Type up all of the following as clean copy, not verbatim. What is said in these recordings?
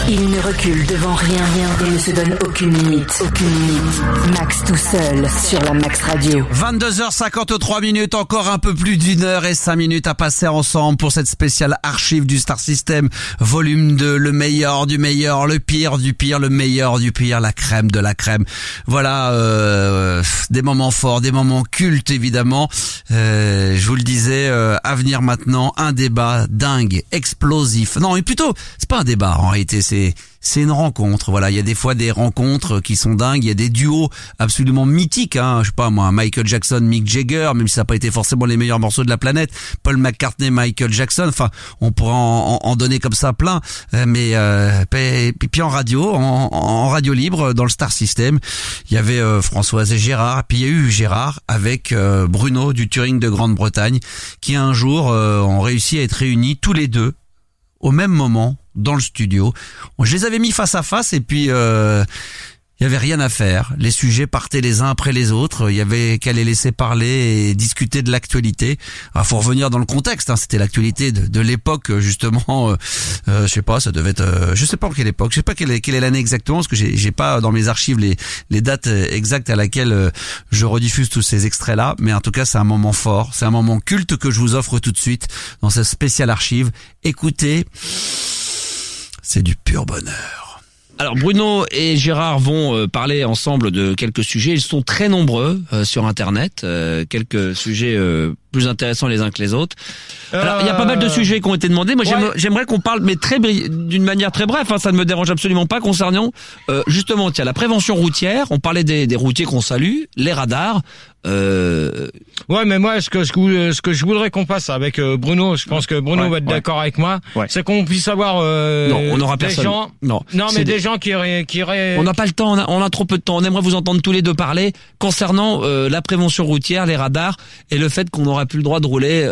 Il ne recule devant rien et ne se donne aucune limite. Max tout seul sur la Max Radio. 22h53, encore un peu plus d'1h05 à passer ensemble pour cette spéciale archive du Star System, volume 2, le meilleur du meilleur, le pire du pire, le meilleur du pire, la crème de la crème. Voilà, des moments forts, des moments cultes évidemment. Je vous le disais, à venir maintenant, un débat dingue, explosif. Non, mais plutôt, c'est pas un débat en réalité, c'est une rencontre. Voilà, il y a des fois des rencontres qui sont dingues, il y a des duos absolument mythiques, je sais pas moi, Michael Jackson, Mick Jagger, même si ça n'a pas été forcément les meilleurs morceaux de la planète, Paul McCartney, Michael Jackson, enfin, on pourra en donner comme ça plein, mais puis en radio, en radio libre, dans le Star System, il y avait Françoise et Gérard, puis il y a eu Gérard avec Bruno du Turing de Grande-Bretagne, qui un jour ont réussi à être réunis tous les deux au même moment dans le studio. Je les avais mis face à face et puis il y avait rien à faire. Les sujets partaient les uns après les autres. Il y avait qu'à les laisser parler et discuter de l'actualité. Alors, faut revenir dans le contexte. C'était l'actualité de l'époque justement. Je sais pas, ça devait être. Je sais pas en quelle époque. Je sais pas quelle est l'année exactement parce que j'ai pas dans mes archives les dates exactes à laquelle je rediffuse tous ces extraits là. Mais en tout cas, c'est un moment fort. C'est un moment culte que je vous offre tout de suite dans cette spéciale archive. Écoutez, c'est du pur bonheur. Alors Bruno et Gérard vont parler ensemble de quelques sujets. Ils sont très nombreux sur Internet, quelques sujets plus intéressants les uns que les autres. Alors il y a pas mal de sujets qui ont été demandés. Moi j'aimerais qu'on parle, mais d'une manière très brève. Ça ne me dérange absolument pas concernant justement la prévention routière. On parlait des routiers qu'on salue, les radars. Ouais, mais moi ce que je voudrais qu'on fasse avec Bruno, je pense que Bruno va être d'accord avec moi, c'est qu'on puisse avoir non, on n'aura personne. Gens, non, mais des gens qui auraient on n'a pas le temps, on a trop peu de temps. On aimerait vous entendre tous les deux parler concernant la prévention routière, les radars et le fait qu'on n'aura plus le droit de rouler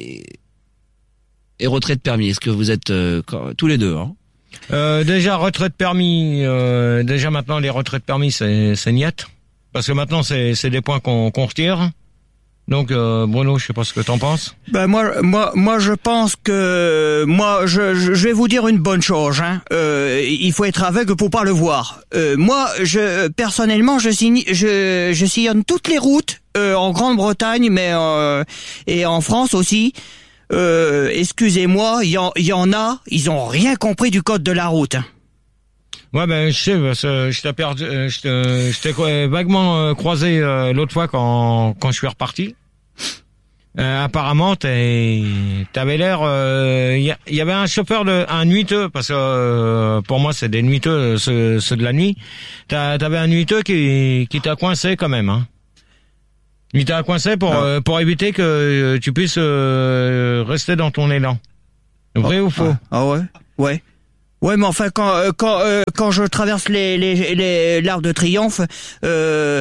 et retrait de permis. Est-ce que vous êtes tous les deux déjà retrait de permis, déjà maintenant les retraits de permis c'est niette. Parce que maintenant c'est des points qu'on retire. Donc Bruno, je sais pas ce que t'en penses. Ben moi je pense que je vais vous dire une bonne chose. Il faut être aveugle pour pas le voir. Moi personnellement je sillonne toutes les routes en Grande-Bretagne, mais et en France aussi. Excusez-moi, il y en a, ils ont rien compris du code de la route. Ouais, ben je sais, parce que je t'ai vaguement croisé l'autre fois quand je suis reparti. Apparemment, t'avais l'air. Il y avait un chauffeur un nuiteux, parce que pour moi c'est des nuiteux ceux de la nuit. T'avais un nuiteux qui t'a coincé quand même. Il t'a coincé pour éviter que tu puisses rester dans ton élan. Vrai ou faux? Ah ouais, ouais. Ouais, mais enfin quand je traverse l'Arc de Triomphe, là,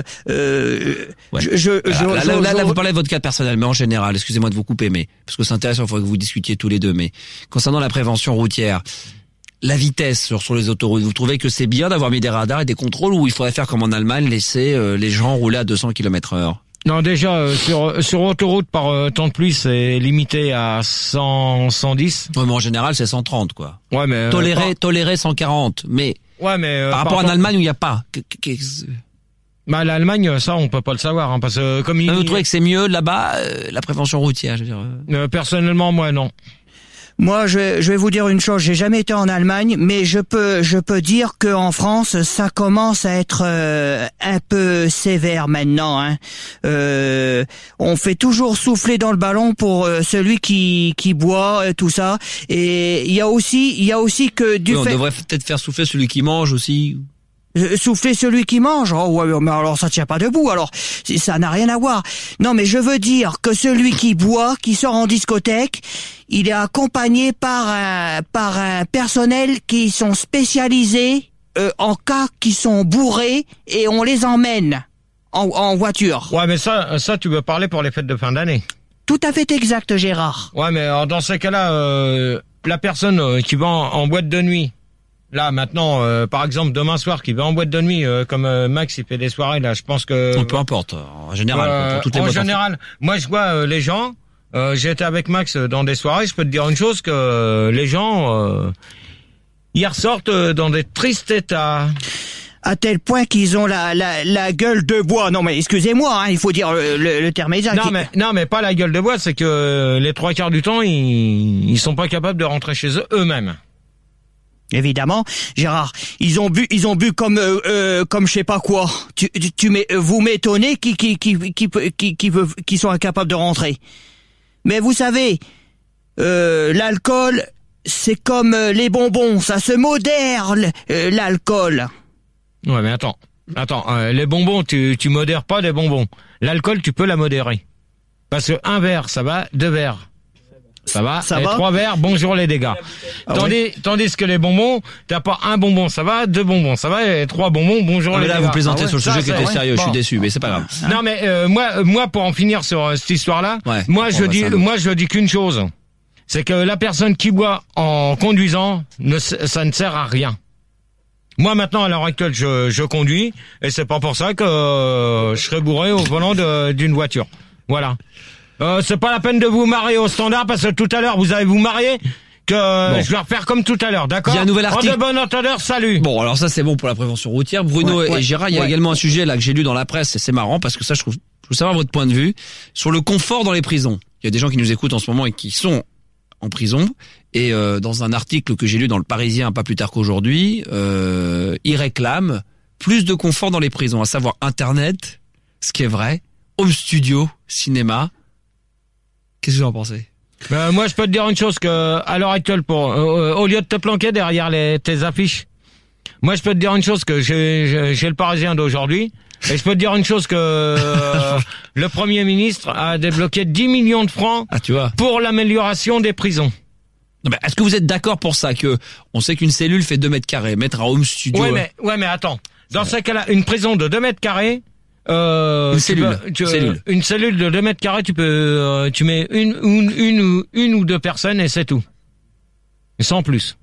vous parlez de votre cas personnel, mais en général, excusez-moi de vous couper, mais parce que c'est intéressant, il faudrait que vous discutiez tous les deux. Mais concernant la prévention routière, la vitesse sur les autoroutes, vous trouvez que c'est bien d'avoir mis des radars et des contrôles, ou il faudrait faire comme en Allemagne, laisser les gens rouler à 200 km/h? Non, déjà sur autoroute par temps de pluie, c'est limité à 110. Ouais, mais en général, c'est 130 quoi. Ouais, mais toléré 140, mais par rapport à l'Allemagne où il n'y a pas. L'Allemagne, ça on peut pas le savoir, parce que comme vous trouvez que c'est mieux là-bas la prévention routière, je veux dire. Personnellement, moi non. Moi, je vais vous dire une chose. J'ai jamais été en Allemagne, mais je peux dire que en France, ça commence à être un peu sévère maintenant. On fait toujours souffler dans le ballon pour celui qui boit, tout ça. Et il y a aussi que on devrait peut-être faire souffler celui qui mange aussi. Souffler celui qui mange. Oh ouais, mais alors ça tient pas debout. Alors ça n'a rien à voir. Non, mais je veux dire que celui qui boit, qui sort en discothèque, il est accompagné par un personnel qui sont spécialisés en cas qui sont bourrés et on les emmène en voiture. Ouais, mais ça tu veux parler pour les fêtes de fin d'année. Tout à fait exact, Gérard. Ouais, mais alors, dans ces cas-là, la personne qui va en boîte de nuit. Là, maintenant, par exemple, demain soir, qui va en boîte de nuit, comme Max, il fait des soirées, là, je pense que... Peu importe, en général. Pour toutes les en général, moi, je vois les gens, j'ai été avec Max dans des soirées, je peux te dire une chose, que les gens, ils ressortent dans des tristes états. À tel point qu'ils ont la gueule de bois. Non mais excusez-moi, hein, il faut dire le terme exact. Non mais pas la gueule de bois, c'est que les 3/4 du temps, ils sont pas capables de rentrer chez eux-mêmes. Évidemment, Gérard, ils ont bu comme je sais pas quoi. Vous m'étonnez qui sont incapables de rentrer. Mais vous savez, l'alcool, c'est comme les bonbons, ça se modère l'alcool. Ouais, mais attends, les bonbons, tu modères pas les bonbons. L'alcool, tu peux la modérer. Parce que 1 verre, ça va, 2 verres. Ça va, et 3 verres, bonjour les dégâts. Tandis que les bonbons, t'as pas 1 bonbon, ça va, 2 bonbons, ça va, et 3 bonbons, bonjour les dégâts. Là, vous plaisantez sur le sujet qui était sérieux, je suis déçu, mais c'est pas grave. Non, mais moi, pour en finir sur cette histoire-là, moi je dis qu'une chose, c'est que la personne qui boit en conduisant, ça ne sert à rien. Moi maintenant à l'heure actuelle je conduis et c'est pas pour ça que je serai bourré au volant d'une voiture. Voilà. C'est pas la peine de vous marier au standard parce que tout à l'heure vous allez vous marier je vais refaire comme tout à l'heure, d'accord? Il y a un nouvel article. En de bon entendeur, salut. Bon, alors ça c'est bon pour la prévention routière. Bruno et Gérard, il y a également un sujet là que j'ai lu dans la presse et c'est marrant parce que ça je veux savoir votre point de vue sur le confort dans les prisons. Il y a des gens qui nous écoutent en ce moment et qui sont en prison et dans un article que j'ai lu dans le Parisien pas plus tard qu'aujourd'hui, ils réclament plus de confort dans les prisons, à savoir Internet, ce qui est vrai, home studio, cinéma. Qu'est-ce que vous en pensez? Moi, je peux te dire une chose que à l'heure actuelle, au lieu de te planquer derrière tes affiches, moi, je peux te dire une chose que j'ai le Parisien d'aujourd'hui. Et je peux te dire une chose que le Premier ministre a débloqué 10 millions de francs pour l'amélioration des prisons. Est-ce que vous êtes d'accord pour ça que on sait qu'une cellule fait 2 mètres carrés, mettre un home studio? Ouais, mais attends. Dans ce cas-là, une prison de 2 mètres carrés, une cellule. Une cellule de 2 mètres carrés, tu mets une ou 2 personnes et c'est tout. Sans plus.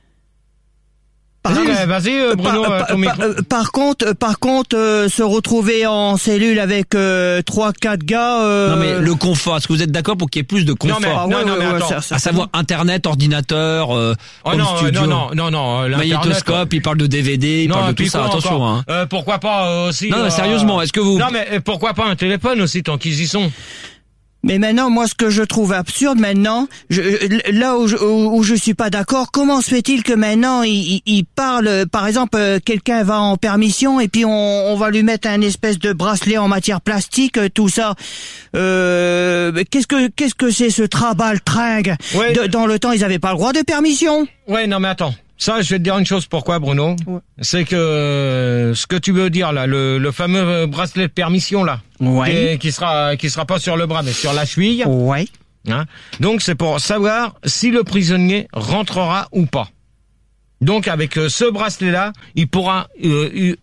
Vas-y, Bruno, ton micro. Par contre, se retrouver en cellule avec 3-4 gars. Non mais le confort. Est-ce que vous êtes d'accord pour qu'il y ait plus de confort? Non, mais attends. À savoir Internet, ordinateur, home studio. Non. Magnétoscope. Il parle de DVD, il parle de tout ça. Attention, hein. Pourquoi pas aussi. Non, sérieusement, est-ce que vous. Non, mais pourquoi pas un téléphone aussi tant qu'ils y sont. Mais maintenant, moi, ce que je trouve absurde maintenant, là où je suis pas d'accord, comment se fait-il que maintenant il parle, par exemple, quelqu'un va en permission et puis on va lui mettre un espèce de bracelet en matière plastique, tout ça. Qu'est-ce que c'est ce trabal-tringue? Dans le temps, ils avaient pas le droit de permission. Ouais, non mais attends. Ça, je vais te dire une chose. Pourquoi, Bruno? C'est que ce que tu veux dire là, le fameux bracelet de permission là, qui sera pas sur le bras mais sur la cheville. Ouais. Hein? Donc c'est pour savoir si le prisonnier rentrera ou pas. Donc avec ce bracelet là, il pourra, ils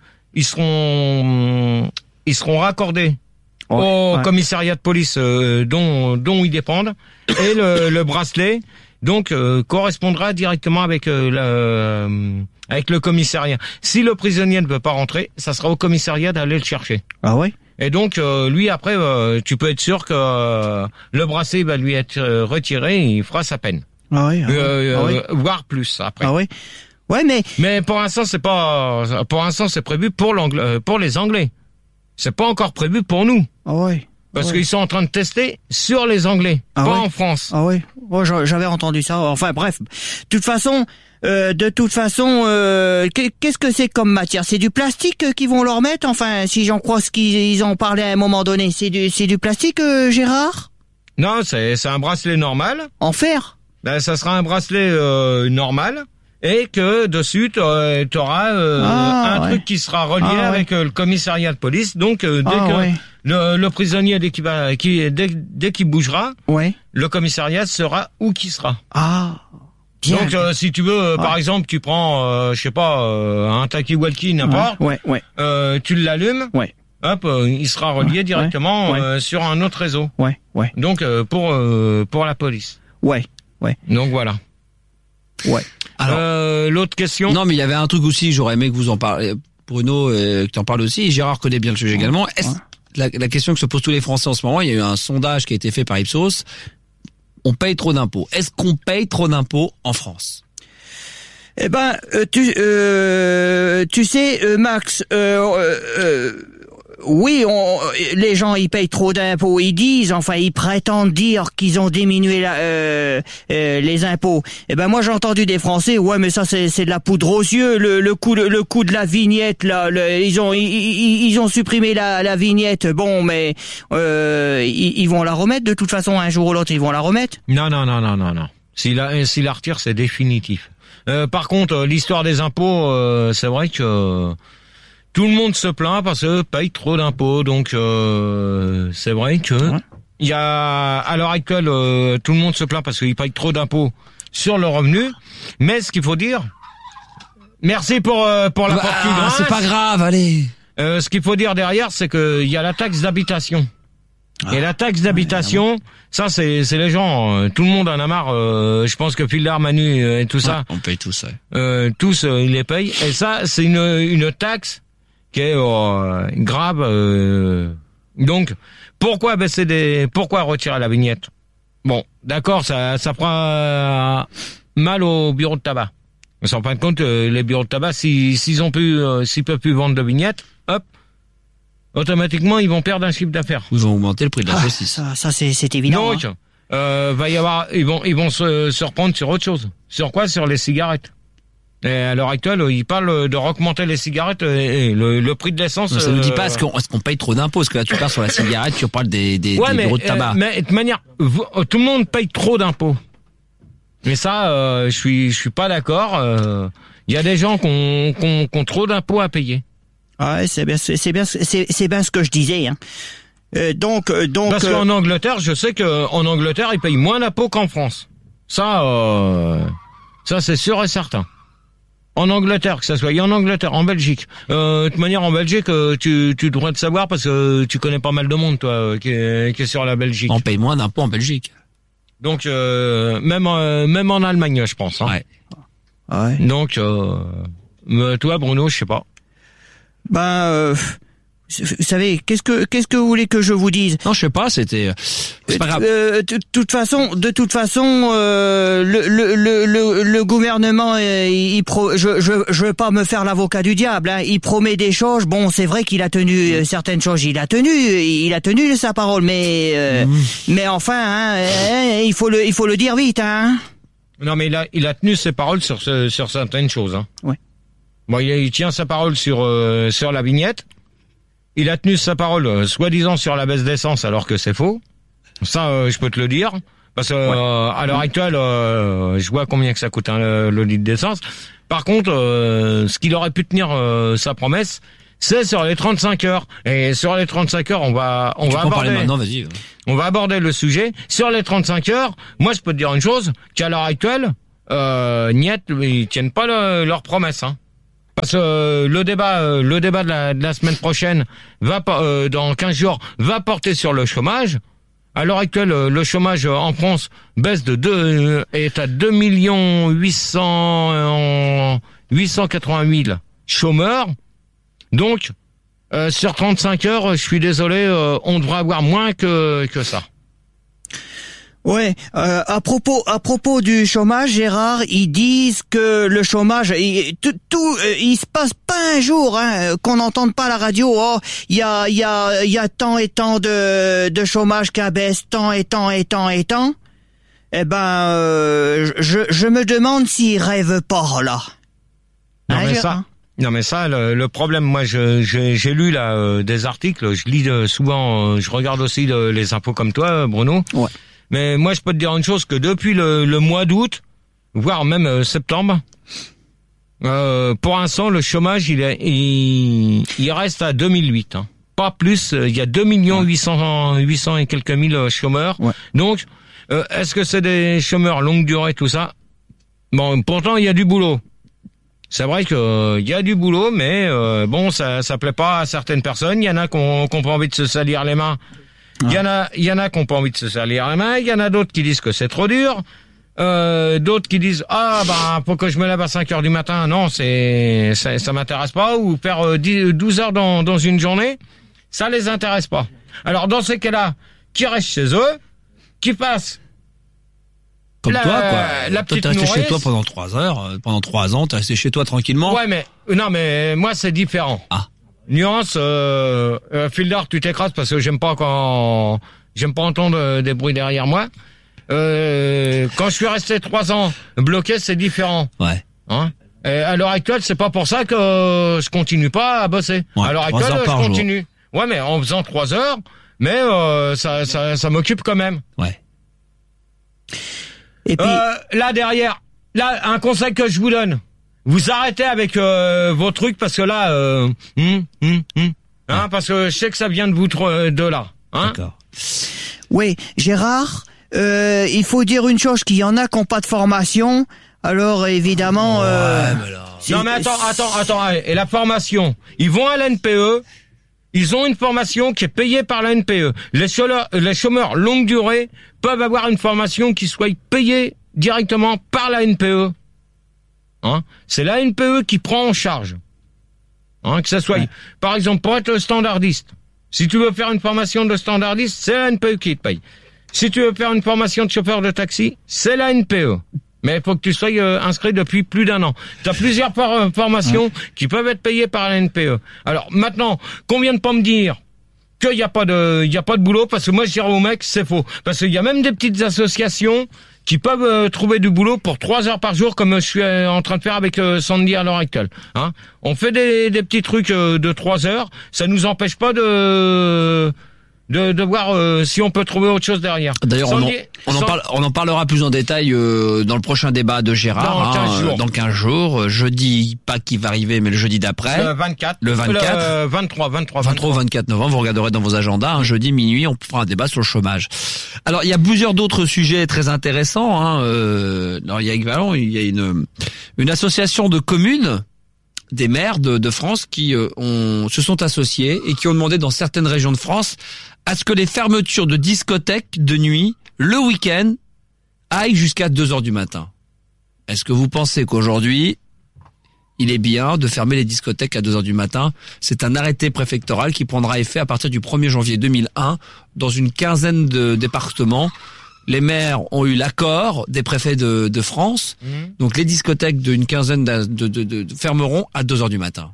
seront raccordés au commissariat de police dont ils dépendent et le bracelet. Donc correspondra directement avec le commissariat. Si le prisonnier ne peut pas rentrer, ça sera au commissariat d'aller le chercher. Ah ouais. Et donc lui après, tu peux être sûr que le bracelet va lui être retiré, et il fera sa peine. Ah oui. Voire plus après. Ah oui. Ouais, mais pour l'instant c'est pas. Pour l'instant c'est prévu pour les Anglais. C'est pas encore prévu pour nous. Ah ouais. Parce qu'ils sont en train de tester sur les Anglais, pas en France. Ah oui, j'avais entendu ça. Enfin bref, de toute façon, qu'est-ce que c'est comme matière? C'est du plastique qu'ils vont leur mettre? Enfin, si j'en crois ce qu'ils ont parlé à un moment donné, c'est du plastique, Gérard? Non, c'est un bracelet normal. En fer? Ben, ça sera un bracelet normal. Et que dessus t'auras un truc qui sera relié avec le commissariat de police. Donc le prisonnier dès qu'il bougera, le commissariat sera où qu'il sera. Ah. Bien. Donc si tu veux par exemple tu prends je sais pas un talkie-walkie n'importe. Tu l'allumes. Hop, il sera relié directement sur un autre réseau. Donc pour la police. Donc voilà. Alors, l'autre question. Non, mais il y avait un truc aussi, j'aurais aimé que vous en parliez, Bruno, que tu en parles aussi. Gérard connaît bien le sujet également. La question que se posent tous les Français en ce moment, il y a eu un sondage qui a été fait par Ipsos. On paye trop d'impôts. Est-ce qu'on paye trop d'impôts en France? Eh ben, tu sais, Max, oui, les gens ils payent trop d'impôts. Ils disent, enfin, ils prétendent dire qu'ils ont diminué les impôts. Eh ben moi j'ai entendu des Français, ouais, mais ça c'est de la poudre aux yeux. Le coût de la vignette là, ils ont supprimé la vignette. Bon, mais ils vont la remettre de toute façon un jour ou l'autre. Ils vont la remettre. Non. Si la retire, c'est définitif. Par contre, l'histoire des impôts, c'est vrai que tout le monde se plaint parce que paye trop d'impôts. Donc, c'est vrai que il y a, à l'heure actuelle, tout le monde se plaint parce qu'il paye trop d'impôts sur le revenu. Mais ce qu'il faut dire, merci pour la fortune. C'est pas grave, allez. Ce qu'il faut dire derrière, c'est que il y a la taxe d'habitation. Et la taxe d'habitation, ça c'est les gens, tout le monde en a marre. Je pense que Phil Manu et tout ça, on paye tout ça. Tous ils les payent. Et ça c'est une taxe qui est grave. Donc pourquoi pourquoi retirer la vignette? Bon, d'accord, ça fera mal aux bureaux de tabac. On s'en rend compte, les bureaux de tabac, s'ils peuvent plus vendre de vignettes, hop. Automatiquement, ils vont perdre un chiffre d'affaires. Ils vont augmenter le prix de la saucisse. Ça c'est évident. Donc, va y avoir, ils vont se reprendre sur autre chose. Sur quoi? Sur les cigarettes. Et à l'heure actuelle, ils parlent de recommencer les cigarettes et le prix de l'essence. Ça ne dit pas est-ce qu'on paye trop d'impôts, parce que là tu parles sur la cigarette, tu parles des bureaux de tabac. Mais de manière, tout le monde paye trop d'impôts. Mais ça, je suis pas d'accord. Il y a des gens qui ont trop d'impôts à payer. Ouais, c'est bien ce que je disais. Hein. Donc. Parce qu'en Angleterre, je sais que en Angleterre, ils payent moins d'impôts qu'en France. Ça c'est sûr et certain. En Angleterre, que ça soit en Angleterre, en Belgique. De toute manière, en Belgique, tu devrais te savoir parce que tu connais pas mal de monde, toi, qui est sur la Belgique. On paye moins d'impôts en Belgique. Donc même en Allemagne, je pense. Hein. Ouais. Donc toi, Bruno, je sais pas. Vous savez, qu'est-ce que vous voulez que je vous dise? Non, je sais pas, c'est pas grave. De toute façon, le gouvernement, je veux pas me faire l'avocat du diable, hein. Il promet des choses. Bon, c'est vrai qu'il a tenu certaines choses. Il a tenu sa parole, mais enfin, hein, il faut le dire vite, hein. Non, mais il a tenu ses paroles sur certaines choses, hein. Ouais. Bon, il tient sa parole sur la vignette. Il a tenu sa parole, soi-disant, sur la baisse d'essence, alors que c'est faux. Ça, je peux te le dire. Parce que à l'heure actuelle, je vois combien que ça coûte le litre d'essence. Par contre, ce qu'il aurait pu tenir sa promesse, c'est sur les 35 heures. Et sur les 35 heures, on va aborder. Maintenant, vas-y. On va aborder le sujet. Sur les 35 heures, moi, je peux te dire une chose, qu'à l'heure actuelle, niet, ils tiennent pas leur promesse, hein. Parce que le débat de la semaine prochaine dans 15 jours va porter sur le chômage. À l'heure actuelle, le chômage en France baisse est à 2 880 000 chômeurs. Donc, sur 35 heures, je suis désolé, on devrait avoir moins que ça. Ouais, à propos du chômage, Gérard, ils disent que le chômage, il se passe pas un jour, hein, qu'on n'entende pas la radio. Oh, il y a tant et tant de chômage qui abaisse, tant et tant. Eh ben, je me demande s'ils rêvent pas là. Non mais ça, le problème, moi j'ai lu là des articles, je lis souvent, je regarde aussi les infos comme toi, Bruno. Ouais. Mais moi, je peux te dire une chose, que depuis le mois d'août, voire même septembre, pour l'instant, le chômage, il reste à 2008. Hein. Pas plus, il y a 2 800 et quelques mille chômeurs. Ouais. Donc, est-ce que c'est des chômeurs longue durée, tout ça? Bon, pourtant, il y a du boulot. C'est vrai que il y a du boulot, mais bon, ça plaît pas à certaines personnes. Il y en a qui ont pas envie de se salir les mains. Il y en a qui ont pas envie de se salir les mains. Il y en a d'autres qui disent que c'est trop dur. D'autres qui disent faut que je me lève à 5 heures du matin. Non, ça m'intéresse pas. Ou faire 12 heures dans une journée, ça les intéresse pas. Alors dans ces cas-là, qui restent chez eux, qui fassent Comme La- toi, quoi. la Toi, petite t'es resté chez nourrice. toi pendant 3 heures, pendant 3 ans, t'es resté chez toi tranquillement. Ouais, mais non, mais moi c'est différent. Ah. Nuance, Fildar, tu t'écrases parce que j'aime pas entendre des bruits derrière moi. Quand je suis resté 3 ans bloqué, c'est différent. Ouais. Hein? Et à l'heure actuelle, c'est pas pour ça que je continue pas à bosser. Ouais, à l'heure 3 actuelle, heures je par continue. Ouais, mais en faisant 3 heures, mais ça m'occupe quand même. Ouais. Et puis, Là derrière, là un conseil que je vous donne, vous arrêtez avec vos trucs parce que là, hein, parce que je sais que ça vient de vous de là. Hein. D'accord. oui, Gérard, il faut dire une chose, qu'il y en a qui n'ont pas de formation. Alors évidemment, Non mais attends, et la formation, ils vont à l'NPE, ils ont une formation qui est payée par la NPE. Les chômeurs longue durée peuvent avoir une formation qui soit payée directement par la NPE. Hein? C'est la NPE qui prend en charge. Hein, que ça soit, par exemple, pour être standardiste. Si tu veux faire une formation de standardiste, c'est la NPE qui te paye. Si tu veux faire une formation de chauffeur de taxi, c'est la NPE. Mais il faut que tu sois inscrit depuis plus d'1 an. Tu as plusieurs formations qui peuvent être payées par la NPE. Alors maintenant, qu'on vienne pas me dire qu'il y a pas de boulot, parce que moi je dirais aux mecs, c'est faux. Parce qu'il y a même des petites associations qui peuvent trouver du boulot pour 3 heures par jour, comme je suis en train de faire avec Sandy à l'heure actuelle. Hein, on fait des petits trucs de 3 heures, ça nous empêche pas de voir si on peut trouver autre chose derrière. D'ailleurs, on en parlera plus en détail dans le prochain débat de Gérard. Dans 15 jours. Jeudi, pas qui va arriver, mais le jeudi d'après. Le 24. Le 24. 23 ou 24 novembre, vous regarderez dans vos agendas, jeudi minuit, on fera un débat sur le chômage. Alors, il y a plusieurs d'autres sujets très intéressants. Alors, il y a une association de communes, des maires de France qui se sont associés et qui ont demandé dans certaines régions de France à ce que les fermetures de discothèques de nuit, le week-end, aillent jusqu'à 2 heures du matin. Est-ce que vous pensez qu'aujourd'hui, il est bien de fermer les discothèques à 2 heures du matin? C'est un arrêté préfectoral qui prendra effet à partir du 1er janvier 2001 dans une quinzaine de départements. Les maires ont eu l'accord des préfets de France. Donc les discothèques d'une quinzaine de fermeront à 2 heures du matin.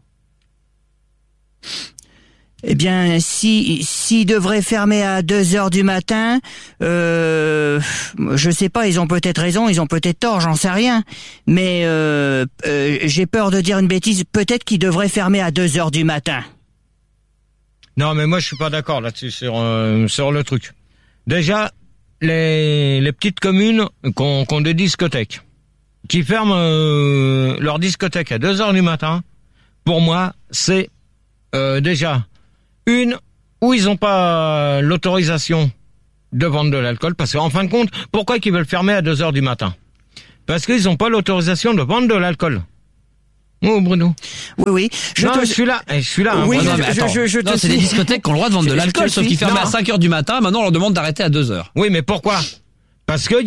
eh bien, s'ils devraient fermer à 2 heures du matin, je sais pas, ils ont peut-être raison, ils ont peut-être tort, j'en sais rien. Mais j'ai peur de dire une bêtise. Peut-être qu'ils devraient fermer à 2 heures du matin. Non, mais moi je suis pas d'accord là-dessus sur le truc. Déjà, les petites communes qui ont des discothèques, qui ferment leur discothèque à 2 heures du matin, pour moi, c'est déjà une où ils ont pas l'autorisation de vendre de l'alcool, parce qu'en fin de compte, pourquoi ils veulent fermer à 2 heures du matin? Parce qu'ils ont pas l'autorisation de vendre de l'alcool. Oh Bruno. Oui. Je suis là. Hein, Oui, non, mais attends. Non, c'est des discothèques qui ont le droit de vendre de l'alcool, sauf qu'ils ferment à 5 heures du matin. Maintenant, on leur demande d'arrêter à 2 heures. Oui, mais pourquoi? Parce que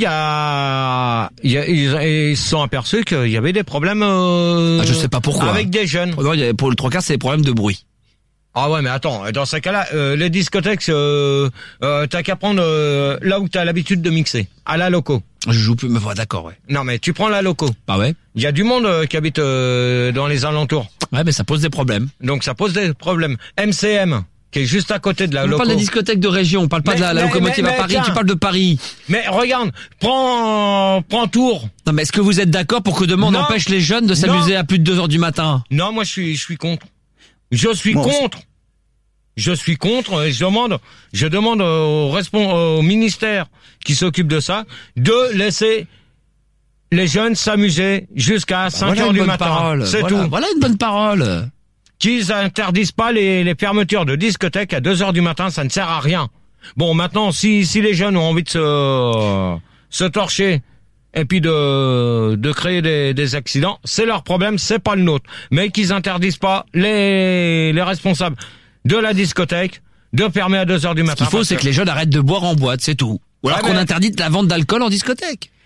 ils se sont aperçus qu'il y avait des problèmes. Je sais pas pourquoi. Avec des jeunes. Non, pour le 3/4, c'est des problèmes de bruit. Ah ouais, mais attends, dans ce cas-là, les discothèques, t'as qu'à prendre là où t'as l'habitude de mixer, à la loco. Je joue plus, mais voilà, d'accord, ouais. Non, mais tu prends la loco. Ah ouais. Il y a du monde qui habite dans les alentours. Ouais, mais ça pose des problèmes. Donc ça pose des problèmes. MCM, qui est juste à côté de la loco. On parle des discothèques de région, on parle pas de la locomotive à Paris, tiens. tu parles de Paris. Mais regarde, prends Tours. Non, mais est-ce que vous êtes d'accord pour que demain on empêche les jeunes de s'amuser à plus de 2 heures du matin? Non, moi je suis contre. Je suis contre. Je suis contre et je demande au ministère qui s'occupe de ça de laisser les jeunes s'amuser jusqu'à 5 heures du matin. C'est tout. Voilà une bonne parole. Qu'ils interdisent pas les fermetures de discothèques à 2 heures du matin, ça ne sert à rien. Bon, maintenant, si les jeunes ont envie de se torcher et puis de créer des accidents, c'est leur problème, c'est pas le nôtre. Mais qu'ils interdisent pas les responsables de la discothèque de fermer à 2 heures du matin. Ce qu'il faut, c'est que les jeunes arrêtent de boire en boîte, c'est tout. Ou alors qu'on interdit la vente d'alcool en discothèque.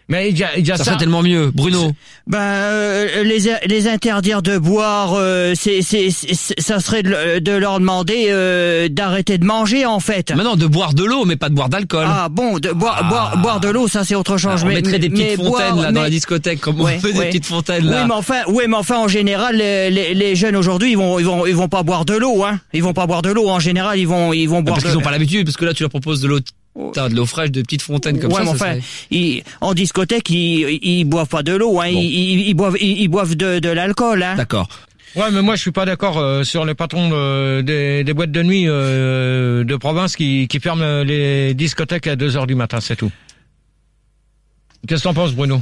Mais il y a Ça serait tellement mieux, Bruno. Les interdire de boire, ça serait de leur demander d'arrêter de manger en fait. Mais non, de boire de l'eau, mais pas de boire d'alcool. Ah bon, boire de l'eau, ça c'est autre chose. On mettrait des petites fontaines dans la discothèque, comme on fait des petites fontaines là. Oui, mais enfin en général, les jeunes aujourd'hui, ils vont pas boire de l'eau, hein. Ils vont pas boire de l'eau. En général, ils vont boire. Parce qu'ils ont pas l'habitude, parce que là tu leur proposes de l'eau. T'as de l'eau fraîche, de petites fontaines comme ça. Mais enfin, en discothèque, ils boivent pas de l'eau, hein. Bon. Ils boivent de l'alcool, hein. D'accord. Ouais, mais moi je suis pas d'accord sur les patrons des boîtes de nuit de province qui ferment les discothèques à 2h du matin, c'est tout. Qu'est-ce que t'en penses, Bruno?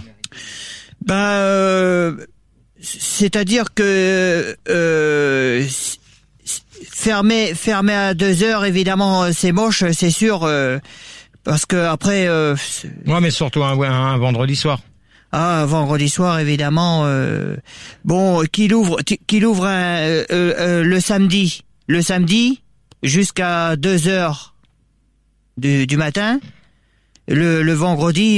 C'est-à-dire que fermer à 2h, évidemment, c'est moche, c'est sûr, parce que après. Ouais, mais surtout un vendredi soir. Ah, un vendredi soir, évidemment. Qu'il ouvre le samedi jusqu'à 2h du matin. Le vendredi,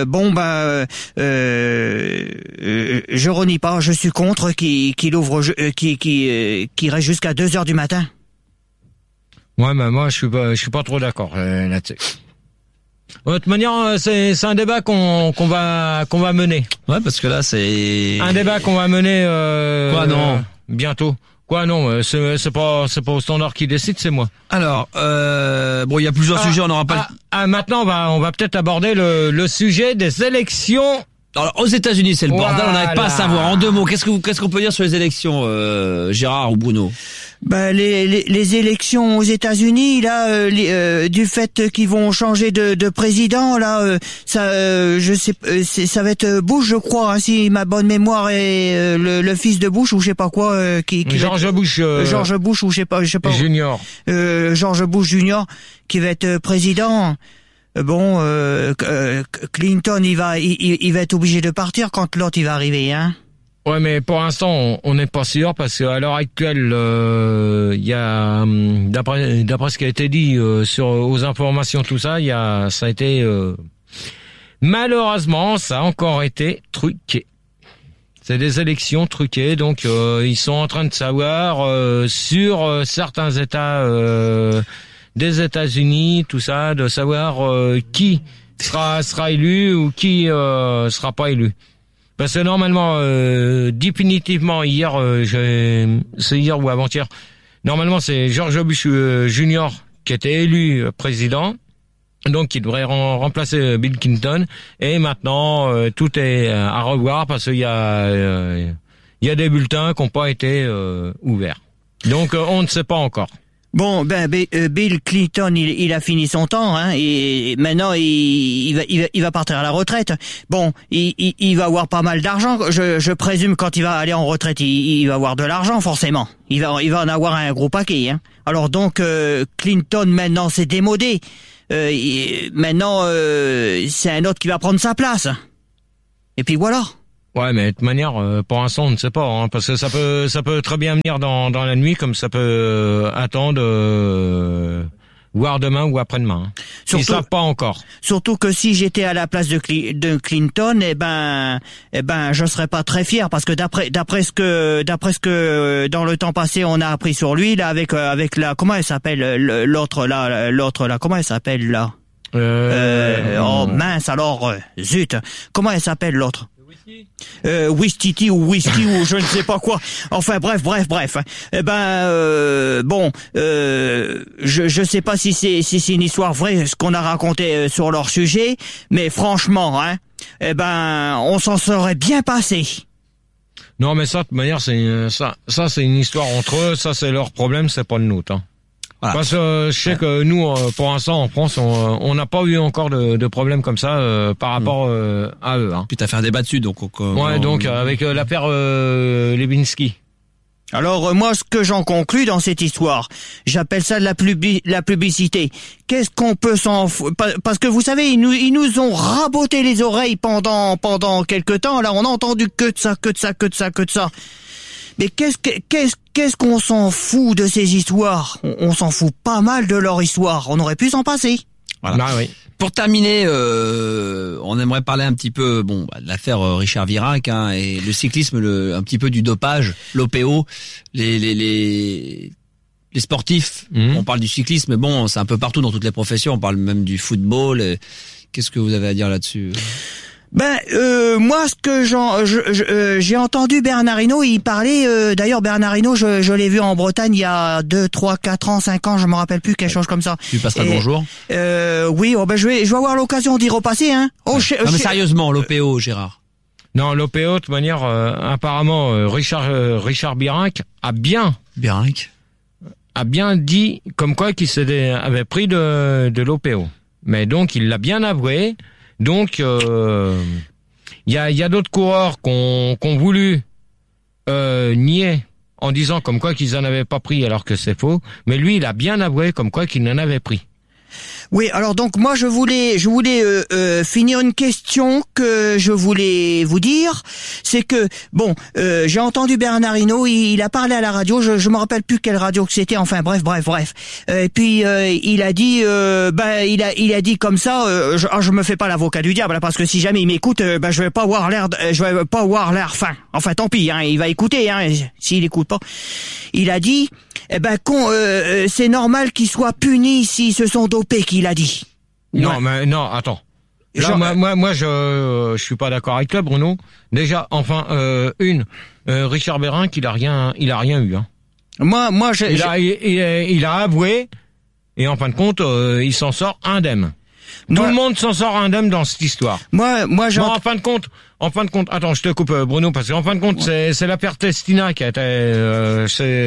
je renie pas, je suis contre qu'il ouvre, qu'il reste jusqu'à 2h du matin. Ouais, mais moi je suis pas trop d'accord là-dessus. De toute manière, c'est un débat qu'on va mener. Ouais, parce que là c'est un débat qu'on va mener. Non. Bientôt. Quoi non, c'est pas au standard qui décide, c'est moi. Alors, il y a plusieurs sujets, on n'aura pas. Maintenant, on va peut-être aborder le sujet des élections. Alors, aux États-Unis, c'est le bordel, on n'arrive pas à savoir. En 2 mots, qu'est-ce qu'on peut dire sur les élections, Gérard ou Bruno? Les élections aux États-Unis là, du fait qu'ils vont changer de président là, je sais, ça va être Bush, je crois, hein, si ma bonne mémoire est le fils de Bush ou je sais pas quoi, George Bush ou je sais pas Junior. George Bush Junior qui va être président. Clinton il va être obligé de partir quand l'autre il va arriver, hein. Ouais, mais pour l'instant, on n'est pas sûr parce qu'à l'heure actuelle, il y a d'après ce qui a été dit aux informations, tout ça, ça a été malheureusement, ça a encore été truqué. C'est des élections truquées, donc ils sont en train de savoir sur certains États des États-Unis, tout ça, de savoir qui sera élu ou qui sera pas élu. Parce que normalement, définitivement hier, c'est hier ou avant-hier, normalement c'est George Bush Junior qui était élu président, donc qui devrait remplacer Bill Clinton. Et maintenant, tout est à revoir parce qu'il y a des bulletins qui n'ont pas été ouverts. Donc on ne sait pas encore. Bon, Bill Clinton, il a fini son temps, hein, et maintenant il va partir à la retraite. Bon, il va avoir pas mal d'argent. Je présume quand il va aller en retraite, il va avoir de l'argent forcément. Il va en avoir un gros paquet, hein. Alors donc Clinton maintenant c'est démodé. Maintenant c'est un autre qui va prendre sa place. Et puis voilà. Ouais, mais de toute manière, pour l'instant, on ne sait pas, hein, parce que ça peut très bien venir dans la nuit, comme ça peut attendre, voire demain ou après-demain. Hein. Ils savent pas encore. Surtout que si j'étais à la place de Clinton, je serais pas très fier, parce que d'après ce que dans le temps passé on a appris sur lui, là, avec la, comment elle s'appelle, l'autre là, comment elle s'appelle là? Oh mince alors, zut, comment elle s'appelle l'autre? Wistiti ou whisky ou je ne sais pas quoi. Enfin bref. Je sais pas si c'est une histoire vraie ce qu'on a raconté sur leur sujet, mais franchement, hein, on s'en serait bien passé. Non, mais ça de toute manière c'est une histoire entre eux, ça c'est leur problème, c'est pas le nôtre, hein. Voilà. Parce que je sais que nous, pour l'instant, en France, on n'a pas eu encore de problème comme ça par rapport à eux. Hein. Puis t'as fait un débat dessus, donc. Donc avec l'affaire Lewinsky. Alors moi, ce que j'en conclus dans cette histoire, j'appelle ça de la publicité. Qu'est-ce qu'on peut s'en foutre? Parce que vous savez, ils nous ont raboté les oreilles pendant quelque temps. Là, on a entendu que de ça. Mais qu'est-ce qu'on s'en fout de ces histoires? On s'en fout pas mal de leur histoire. On aurait pu s'en passer. Voilà. Ah oui. Pour terminer, on aimerait parler un petit peu de l'affaire Richard Virenque et le cyclisme, un petit peu du dopage, l'OPO, les sportifs. On parle du cyclisme, mais bon, c'est un peu partout dans toutes les professions. On parle même du football. Qu'est-ce que vous avez à dire là-dessus? Moi, ce que j'ai entendu Bernard Hinault, il parlait, d'ailleurs Bernard Hinault, je l'ai vu en Bretagne il y a 2, 3, 4 ans, 5 ans, je me rappelle plus, quelque chose comme ça. Tu lui passeras le bonjour? Oui, je vais avoir l'occasion d'y repasser, hein. Non, mais sérieusement, l'OPO, Gérard. Non, l'OPO, de toute manière, apparemment, Richard Virenque a bien dit, comme quoi qu'il avait pris de l'OPO. Mais donc, il l'a bien avoué. Donc, il y a d'autres coureurs qu'on voulu nier en disant comme quoi qu'ils en avaient pas pris alors que c'est faux. Mais lui, il a bien avoué comme quoi qu'il en avait pris. Oui, alors donc moi je voulais finir une question que je voulais vous dire, c'est que j'ai entendu Bernard Hinault, il a parlé à la radio, je me rappelle plus quelle radio que c'était, enfin bref. Et puis il a dit il a dit comme ça, je me fais pas l'avocat du diable parce que si jamais il m'écoute, je vais pas avoir l'air fin. Enfin tant pis, hein, il va écouter, hein, s'il écoute pas. Il a dit c'est normal qu'ils soient punis s'ils se sont dopés, qu'il a dit. Non, mais non, attends. Là, moi, je suis pas d'accord avec toi, Bruno. Déjà, Richard Virenque, il a rien eu, hein. Il a avoué, et en fin de compte, il s'en sort indemne. Tout le monde s'en sort indemne dans cette histoire. En fin de compte, attends, je te coupe, Bruno, parce qu'en fin de compte, c'est l'affaire Testina qui a été,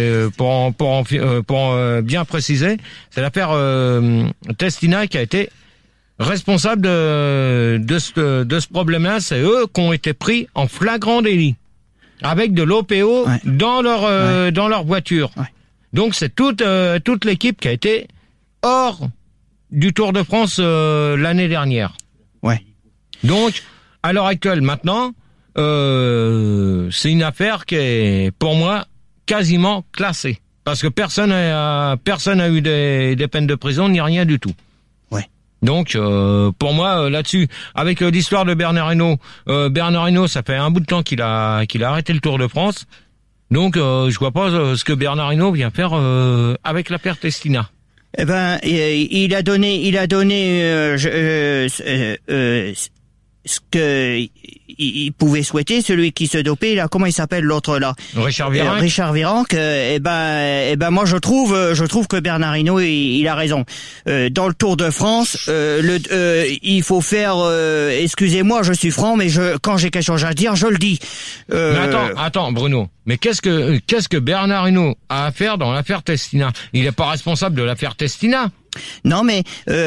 pour bien préciser, c'est l'affaire Testina qui a été responsable de ce problème-là. C'est eux qui ont été pris en flagrant délit avec de l'OPO dans leur voiture. Ouais. Donc c'est toute l'équipe qui a été hors du Tour de France l'année dernière. Ouais. Donc à l'heure actuelle maintenant, c'est une affaire qui est pour moi quasiment classée parce que personne n'a eu des peines de prison ni rien du tout. Ouais. Donc pour moi là-dessus, avec l'histoire de Bernard Hinault, ça fait un bout de temps qu'il a arrêté le Tour de France. Donc je vois pas ce que Bernard Hinault vient faire avec l'affaire Testina. Eh ben, il a donné ce que il pouvait souhaiter, celui qui se dopait là, comment il s'appelle l'autre là? Richard Virenque. Richard Virenque. Moi je trouve que Bernard Hinault il a raison. Dans le Tour de France, il faut faire. Excusez-moi, je suis franc, mais quand j'ai quelque chose à dire, je le dis. Mais attends, Bruno. Mais qu'est-ce que Bernard Hinault a à faire dans l'affaire Testina? Il est pas responsable de l'affaire Testina. Non, mais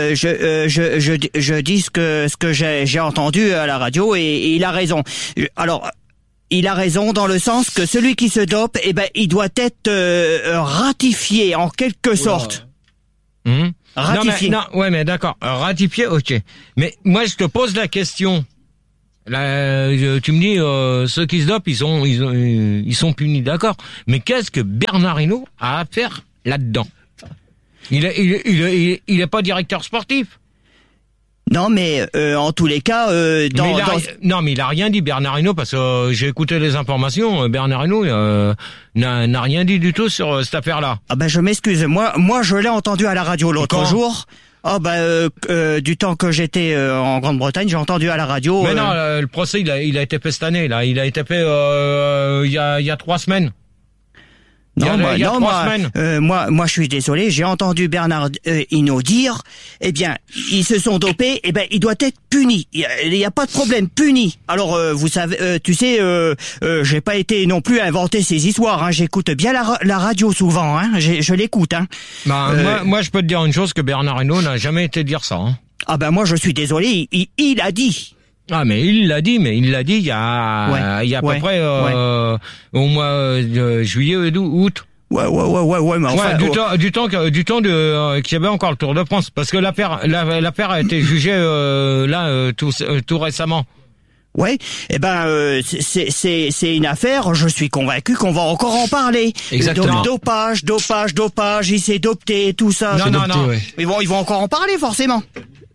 je dis ce que j'ai entendu à la radio et il a raison. Alors, il a raison dans le sens que celui qui se dope, il doit être ratifié en quelque sorte. Ratifié. Mais d'accord, ratifié, ok. Mais moi, je te pose la question. Là, tu me dis ceux qui se dopent, ils sont punis, d'accord. Mais qu'est-ce que Bernard Hinault a à faire là-dedans? Il est pas directeur sportif. Non, mais en tous les cas, non, mais il a rien dit, Bernard Hinault, parce que j'ai écouté les informations. Bernard Hinault n'a rien dit du tout sur cette affaire-là. Ah je m'excuse. Moi, je l'ai entendu à la radio l'autre jour. Du temps que j'étais en Grande-Bretagne, j'ai entendu à la radio. Mais non, le procès il a été fait cette année là. Il a été fait il y a 3 semaines. Moi je suis désolé, j'ai entendu Bernard Hinault dire, ils se sont dopés, il doit être puni. Il y a pas de problème, puni. Alors vous savez, j'ai pas été non plus à inventer ces histoires. Hein. J'écoute bien la radio souvent. Hein. Je l'écoute. Hein. Moi je peux te dire une chose, que Bernard Hinault n'a jamais été dire ça. Hein. Moi je suis désolé, il a dit. Ah mais il l'a dit il y a à peu près au mois de juillet ou août. Ouais, mais enfin du temps qu'il y avait encore le Tour de France, parce que l'affaire a été jugée tout récemment. Ouais, c'est une affaire, je suis convaincu qu'on va encore en parler. Exactement. Dopage, il s'est dopté, tout ça. Non. Ouais. Ils vont encore en parler forcément.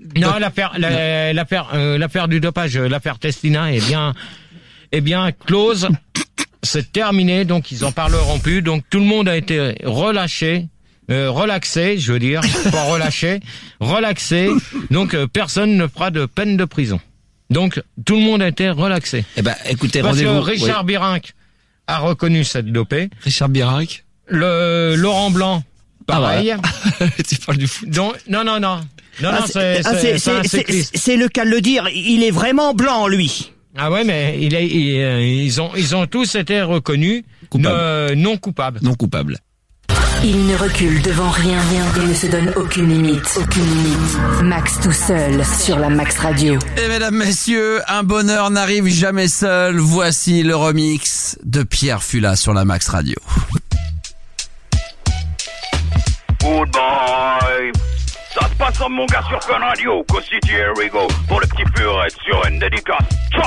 Non, l'affaire du dopage, l'affaire Testina est bien close. C'est terminé, donc ils en parleront plus. Donc tout le monde a été relaxé, je veux dire, pas relâché, relaxé. Donc personne ne fera de peine de prison. Donc tout le monde a été relaxé. Eh ben, écoutez, parce rendez-vous. que Richard Birinck a reconnu cette dopée. Richard Birinck. Laurent Blanc, pareil. Ah voilà. Tu parles du foot. Donc non, c'est le cas de le dire. Il est vraiment blanc, lui. Ah ouais, mais ils ont tous été reconnus non coupables. Non coupables. Il ne recule devant rien et ne se donne aucune limite. Max tout seul sur la Max Radio. Et mesdames, messieurs, un bonheur n'arrive jamais seul. Voici le remix de Pierre Fula sur la Max Radio. Goodbye. Ça se passe en mon gars sur Fun Radio. Go City, here we go. Pour le petit Furette sur une dédicace. Ciao.